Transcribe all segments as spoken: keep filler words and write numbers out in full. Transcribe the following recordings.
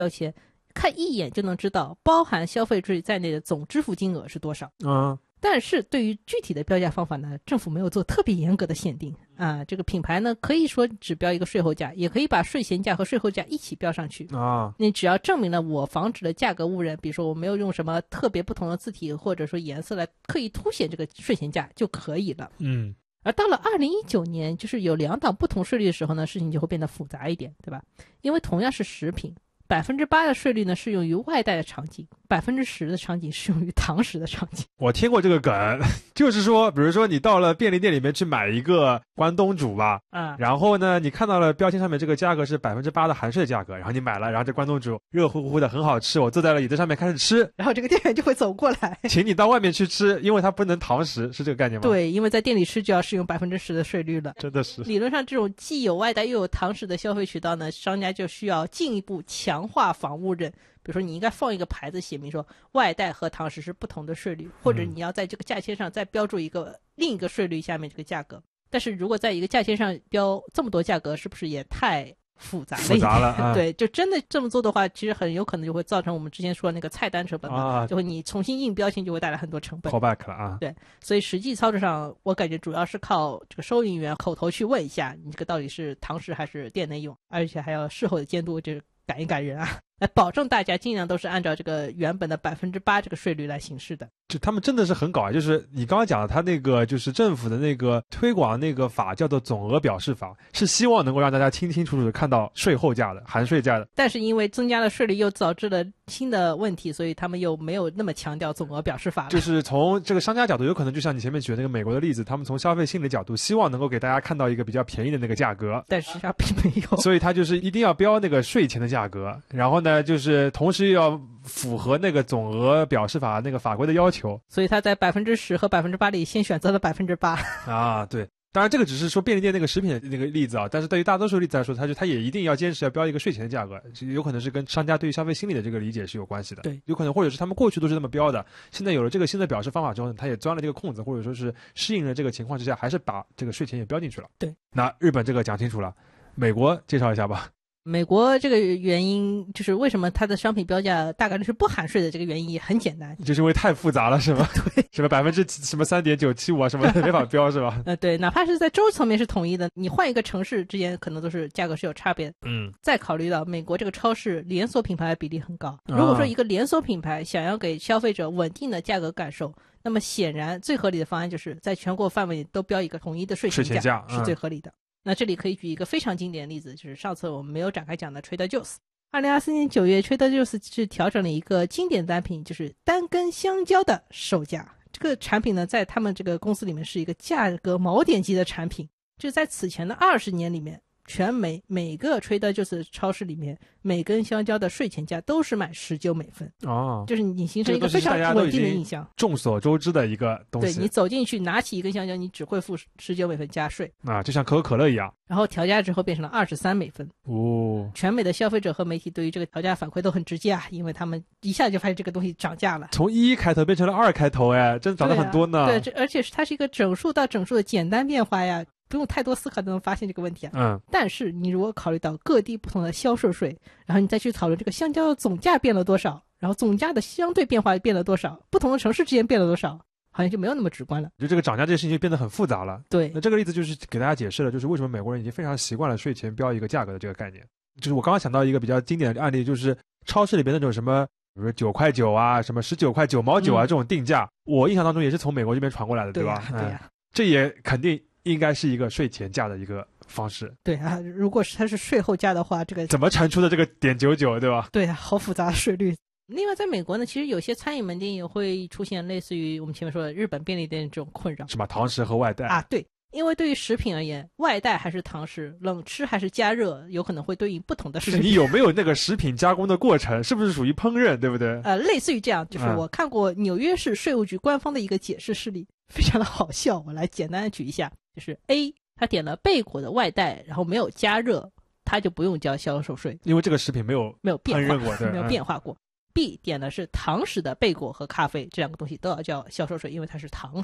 而且看一眼就能知道包含消费税在内的总支付金额是多少。 嗯， 但是对于具体的标价方法呢，政府没有做特别严格的限定啊。这个品牌呢，可以说只标一个税后价，也可以把税前价和税后价一起标上去啊。 你只要证明了我防止了价格误认，比如说我没有用什么特别不同的字体或者说颜色来刻意凸显这个税前价就可以了。 嗯。 而到了二零一九年，就是有两档不同税率的时候呢，事情就会变得复杂一点，对吧？因为同样是食品，百分之八的税率呢适用于外带的场景，百分之十的场景适用于堂食的场景。 我听过这个梗，就是说，比如说你到了便利店里面去买一个关东煮吧， 啊、嗯， 然后呢，你看到了标签上面这个价格是百分之八的含税价格，然后你买了，然后这关东煮热乎乎的很好吃，我坐在了椅子上面开始吃， 然后这个店员就会走过来， 请你到外面去吃，因为它不能堂食，是这个概念吗？ 对，因为在店里吃就要适用百分之十的税率了。 真的是， 理论上这种既有外带又有堂食的消费渠道呢，商家就需要进一步强化防误认。比如说你应该放一个牌子写明说外带和堂食是不同的税率，或者你要在这个价签上再标注一个另一个税率下面这个价格。但是如果在一个价签上标这么多价格，是不是也太复杂了？ 复杂了、啊、 对，就真的这么做的话，其实很有可能就会造成我们之前说的那个菜单成本嘛， 啊， 就会你重新印标签就会带来很多成本。 callback 了啊。 对，所以实际操作上我感觉主要是靠这个收银员口头去问一下你这个到底是堂食还是店内用，而且还要事后的监督，就是赶一赶人啊，来保证大家尽量都是按照这个原本的百分之八这个税率来行事的。 就他们真的是很搞啊！就是你刚刚讲的，他那个就是政府的那个推广那个法叫做总额表示法，是希望能够让大家清清楚楚的看到税后价的、含税价的。 但是因为增加了税率又导致了新的问题，所以他们又没有那么强调总额表示法了。 就是从这个商家角度，有可能就像你前面举的那个美国的例子，他们从消费心理角度，希望能够给大家看到一个比较便宜的那个价格， 但实际上并没有。 所以他就是一定要标那个税前的价格，然后呢，就是同时又要符合那个总额表示法那个法规的要求， 所以他在百分之十和百分之八里先选择了百分之八啊，对。当然，这个只是说便利店那个食品的那个例子啊，但是对于大多数例子来说，它就它也一定要坚持要标一个税前的价格，有可能是跟商家对于消费心理的这个理解是有关系的。 对， 有可能或者是他们过去都是这么标的，现在有了这个新的表示方法之后，他也钻了这个空子，或者说是适应了这个情况之下，还是把这个税前也标进去了。 对， 那日本这个讲清楚了，美国介绍一下吧。 美国这个原因就是为什么它的商品标价大概率是不含税的，这个原因也很简单， 就是因为太复杂了是吗？ 对， 什么百分之什么三点九七五啊，什么没法标是吧？ 呃，对，哪怕是在州层面是统一的，你换一个城市之间可能都是价格是有差别的。 嗯， 再考虑到美国这个超市连锁品牌的比例很高，如果说一个连锁品牌想要给消费者稳定的价格感受，那么显然最合理的方案就是在全国范围内都标一个统一的税前价， 税前价、嗯、 是最合理的。那这里可以举一个非常经典的例子，就是上次我们没有展开讲的 Trader Joe's。二零二四年九月 Trader Joe's 是调整了一个经典单品，就是单根香蕉的售价。这个产品呢，在他们这个公司里面是一个价格锚点级的产品，就是在此前的二十年里面，全美每个 Trader Joe's 超市里面每根香蕉的税前价都是买十九美分哦， 就是你形成一个非常稳定的印象， 众所周知的一个东西。 对，你走进去拿起一根香蕉，你只会付十九美分加税啊，就像可口可乐一样。 然后调价之后变成了二十三美分哦。 全美的消费者和媒体对于这个调价反馈都很直接啊，因为他们一下就发现这个东西涨价了， 从一开头变成了二开头，哎，真涨了很多呢。 对、啊、对，而且它是一个整数到整数的简单变化呀。不用太多思考都能发现这个问题啊。 嗯， 但是你如果考虑到各地不同的销售税，然后你再去讨论这个香蕉的总价变了多少，然后总价的相对变化变了多少，不同的城市之间变了多少，好像就没有那么直观了。 就这个涨价这个事情就变得很复杂了。 对， 那这个例子就是给大家解释了，就是为什么美国人已经非常习惯了税前标一个价格的这个概念。就是我刚刚想到一个比较经典的案例，就是超市里边那种什么比如说九块九啊，什么十九块九毛九啊、嗯、这种定价，我印象当中也是从美国这边传过来的， 对, 对吧？ 对呀、啊啊嗯，这也肯定应该是一个税前价的一个方式。 对啊，如果是它是税后价的话，这个怎么乘出的这个点九九，对吧？ 对啊，好复杂的税率。另外在美国呢，其实有些餐饮门店也会出现类似于我们前面说的日本便利店这种困扰。 什么堂食和外带啊？对，因为对于食品而言，外带还是堂食，冷吃还是加热，有可能会对应不同的税率。 就是你有没有那个食品加工的过程，是不是属于烹饪，对不对？ 呃，类似于这样，就是我看过纽约市税务局官方的一个解释事例，非常的好笑，我来简单的举一下。就是 A 他点了贝果的外带，然后没有加热，他就不用交销售税， 因为这个食品没有没有变化过， 没有变化过。B 点的是堂食的贝果和咖啡，这两个东西都要交销售税，因为它是堂食。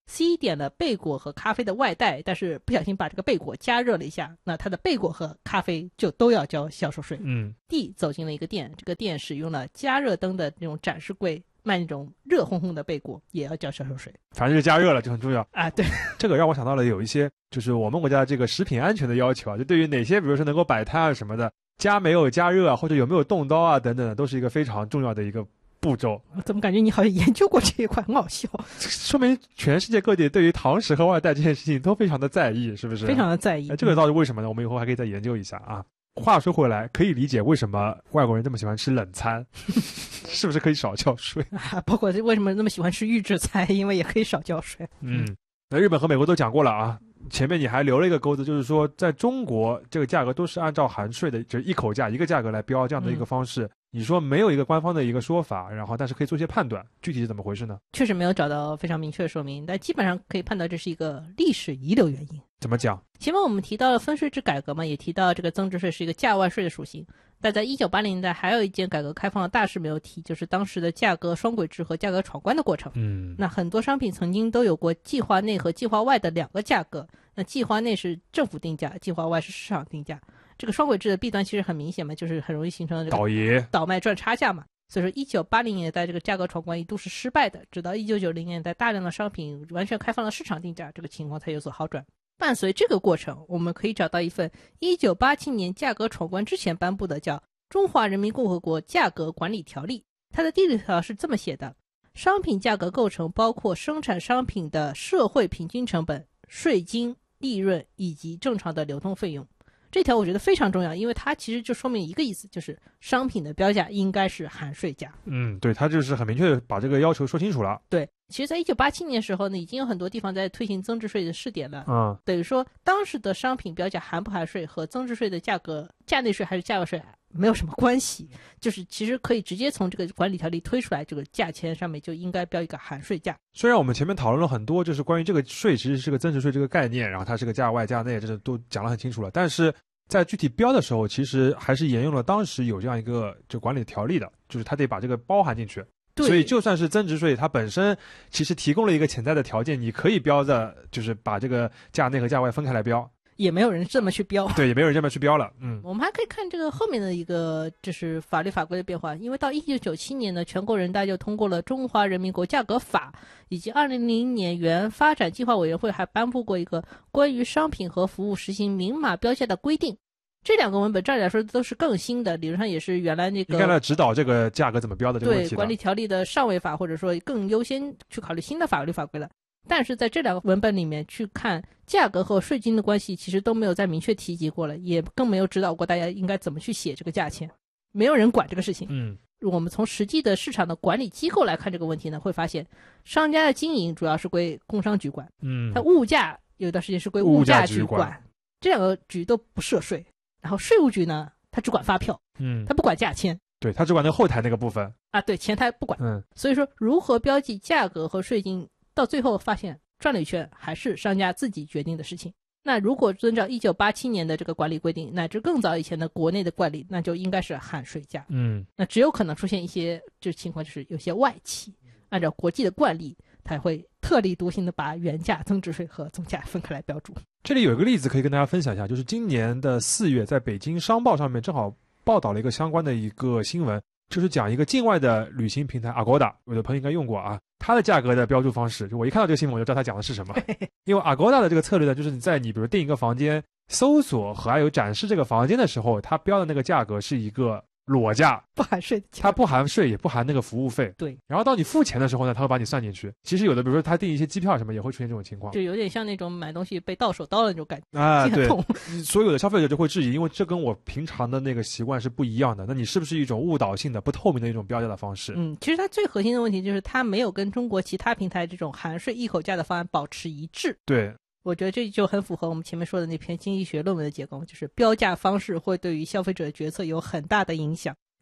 C 点了贝果和咖啡的外带，但是不小心把这个贝果加热了一下，那它的贝果和咖啡就都要交销售税。 嗯 D 走进了一个店，这个店使用了加热灯的那种展示柜，卖那种热烘烘的贝果，也要交销售税。 反正是加热了就很重要啊。对， 这个让我想到了有一些就是我们国家这个食品安全的要求啊，就对于哪些比如说能够摆摊啊什么的，加没有加热啊，或者有没有动刀啊等等的，都是一个非常重要的一个步骤。 我怎么感觉你好像研究过这一块，很好笑。 说明全世界各地对于堂食和外带这件事情都非常的在意，是不是？ 非常的在意。 这个到底为什么呢？我们以后还可以再研究一下啊。话说回来，可以理解为什么外国人这么喜欢吃冷餐，是不是可以少交税啊？包括为什么那么喜欢吃预制菜，因为也可以少交税。 嗯，那日本和美国都讲过了啊。前面你还留了一个钩子，就是说在中国这个价格都是按照含税的，就是一口价一个价格来标这样的一个方式。嗯、你说没有一个官方的一个说法，然后但是可以做一些判断，具体是怎么回事呢？ 确实没有找到非常明确的说明，但基本上可以判断这是一个历史遗留原因。 怎么讲？ 前面我们提到了分税制改革嘛，也提到这个增值税是一个价外税的属性。但在一九八零年代还有一件改革开放的大事没有提，就是当时的价格双轨制和价格闯关的过程。 嗯， 那很多商品曾经都有过计划内和计划外的两个价格，那计划内是政府定价，计划外是市场定价。这个双轨制的弊端其实很明显嘛，就是很容易形成这个倒爷倒卖赚差价嘛。所以说一九八零年代这个价格闯关一度是失败的，直到一九九零年代大量的商品完全开放了市场定价，这个情况才有所好转。伴随这个过程，我们可以找到一份一九八七年价格闯关之前颁布的叫《中华人民共和国价格管理条例》，它的第六条是这么写的：商品价格构成包括生产商品的社会平均成本、税金、利润以及正常的流通费用。这条我觉得非常重要，因为它其实就说明一个意思，就是商品的标价应该是含税价。 嗯，对，它就是很明确的把这个要求说清楚了。 对，其实在一九八七年的时候呢，已经有很多地方在推行增值税的试点了。 嗯， 等于说当时的商品标价含不含税和增值税的价格价内税还是价外税没有什么关系，就是其实可以直接从这个管理条例推出来，这个价钱上面就应该标一个含税价。 虽然我们前面讨论了很多，就是关于这个税其实是个增值税这个概念，然后它是个价外价内，这都讲得很清楚了，但是在具体标的时候，其实还是沿用了当时有这样一个就管理条例的，就是它得把这个包含进去。所以就算是增值税，它本身其实提供了一个潜在的条件，你可以标的，就是把这个价内和价外分开来标。 也没有人这么去标， 对，也没有人这么去标了。嗯， 我们还可以看这个后面的一个就是法律法规的变化，因为到一九九七年呢，全国人大就通过了《中华人民国价格法》，以及二零零零年原发展计划委员会还颁布过一个关于商品和服务实行明码标价的规定。这两个文本照理来说都是更新的，理论上也是原来那个应该来指导这个价格怎么标的这个问题的。 对管理条例的上位法，或者说更优先去考虑新的法律法规了。但是在这两个文本里面去看价格和税金的关系，其实都没有再明确提及过了，也更没有指导过大家应该怎么去写这个价钱，没有人管这个事情。 嗯， 我们从实际的市场的管理机构来看这个问题呢，会发现商家的经营主要是归工商局管， 嗯， 它物价有段时间是归物价局管，这两个局都不涉税。然后税务局呢，它只管发票， 嗯， 它不管价签， 对，它只管那后台那个部分啊，对，前台不管。 嗯， 所以说如何标记价格和税金，到最后发现赚了一圈还是商家自己决定的事情。那如果遵照一九八七年的这个管理规定，乃至更早以前的国内的惯例，那就应该是含税价。 嗯， 那只有可能出现一些这情况，就是有些外企按照国际的惯例，它会特立独行的把原价、增值税和总价分开来标注。 这里有一个例子可以跟大家分享一下，就是今年的四月，在北京商报上面正好报道了一个相关的一个新闻，就是讲一个境外的旅行平台 Agoda， 我的朋友应该用过啊，它的价格的标注方式，就我一看到这个新闻我就知道它讲的是什么。因为 Agoda 的这个策略呢，就是你在你比如订一个房间，搜索和还有展示这个房间的时候，它标的那个价格是一个裸价， 不含税的价， 它不含税也不含那个服务费。 对， 然后到你付钱的时候呢，它会把你算进去。其实有的比如说他订一些机票什么也会出现这种情况， 就有点像那种买东西被到手刀的那种感觉啊。对， 痛。 所有的消费者就会质疑，因为这跟我平常的那个习惯是不一样的，那你是不是一种误导性的不透明的一种标价的方式？ 嗯，其实它最核心的问题就是它没有跟中国其他平台这种含税一口价的方案保持一致。 对， 我觉得这就很符合我们前面说的那篇经济学论文的结构，就是标价方式会对于消费者的决策有很大的影响。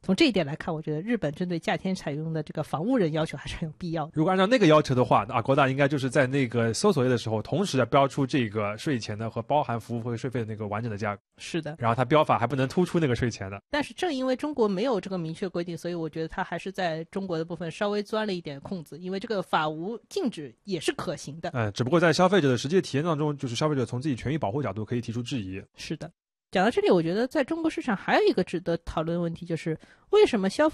从这一点来看，我觉得日本针对价天采用的这个防务人要求还是很有必要的。 如果按照那个要求的话，那 Agoda 应该就是在那个搜索页的时候，同时要标出这个税前的和包含服务费税费的那个完整的价格。 是的， 然后它标法还不能突出那个税前的。 但是正因为中国没有这个明确规定，所以我觉得它还是在中国的部分稍微钻了一点空子，因为这个法无禁止也是可行的。 嗯，只不过在消费者的实际体验当中，就是消费者从自己权益保护角度可以提出质疑。 是的。讲到这里，我觉得在中国市场还有一个值得讨论的问题，就是为什么消费